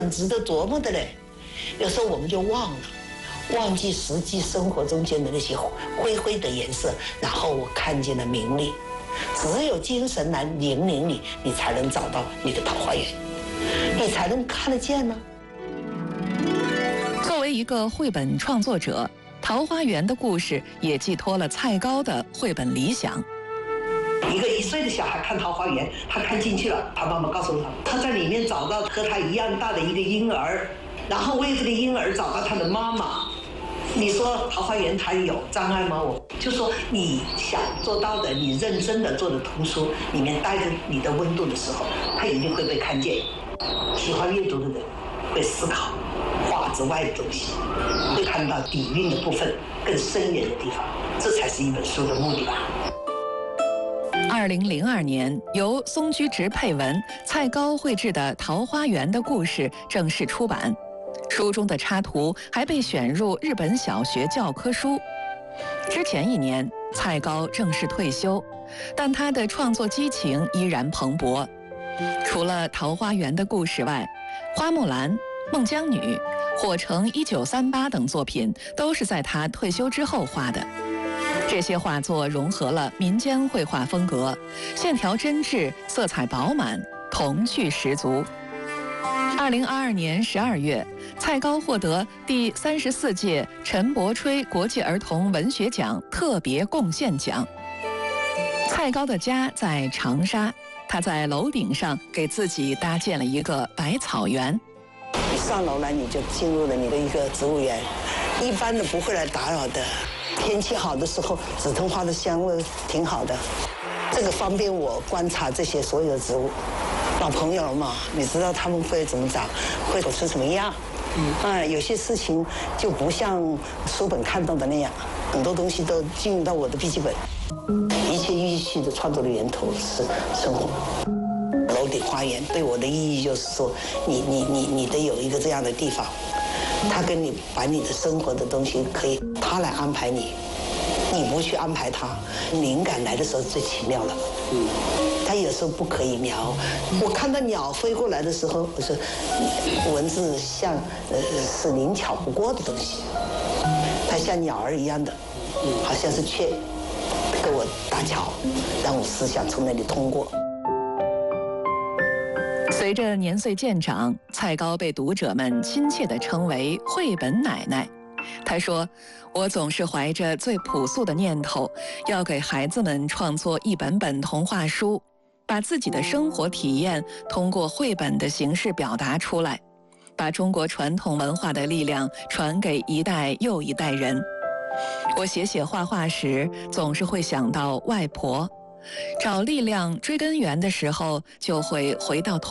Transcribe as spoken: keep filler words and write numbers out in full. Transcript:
值得琢磨的嘞。有时候我们就忘了，忘记实际生活中间的那些灰灰的颜色，然后我看见了明丽。只有精神来引领你，你才能找到你的桃花源，你才能看得见呢。 作为一个绘本创作者，桃花源的故事也寄托了蔡高的绘本理想。 一个一岁的小孩看桃花源，他看进去了，他妈妈告诉他，他在里面找到和他一样大的一个婴儿，然后为这个婴儿找到他的妈妈。你说桃花源它有障碍吗？我就说你想做到的，你认真的做的童书里面带着你的温度的时候，它一定会被看见。喜欢阅读的人会思考画之外的东西，会看到底蕴的部分更深远的地方，这才是一本书的目的吧。 二零零二年，由松居直配文、蔡高绘制的《桃花源的故事》正式出版。书中的插图还被选入日本小学教科书。之前一年，蔡高正式退休，但他的创作激情依然蓬勃。除了《桃花源的故事》外，《花木兰》《孟姜女》《火城一九三八》等作品都是在他退休之后画的。这些画作融合了民间绘画风格，线条真挚，色彩饱满，童趣十足。二零二二年十二月，蔡高获得第三十四届陈伯吹国际儿童文学奖特别贡献奖。蔡高的家在长沙，他在楼顶上给自己搭建了一个百草园。 你上楼来，你就进入了你的一个植物园，一般的不会来打扰的。天气好的时候，紫藤花的香味挺好的，这个方便我观察这些所有的植物。老朋友了嘛，你知道他们会怎么长，会长成什么样。嗯，啊，有些事情就不像书本看到的那样，很多东西都进入到我的笔记本。一切寓系的创作的源头是生活。楼顶花园对我的意义就是说，你你你你得有一个这样的地方，他跟你把你的生活的东西可以他来安排你，你不去安排他，灵感来的时候最奇妙了。嗯。它有时候不可以描，我看到鸟飞过来的时候，我说文字像呃是灵巧不过的东西，它像鸟儿一样的，好像是雀跟我搭桥，让我思想从那里通过。 随着年岁渐长，蔡高被读者们亲切地称为绘本奶奶。他说，我总是怀着最朴素的念头，要给孩子们创作一本本童话书，把自己的生活体验通过绘本的形式表达出来，把中国传统文化的力量传给一代又一代人。我写写画画时，总是会想到外婆，找力量追根源的时候，就会回到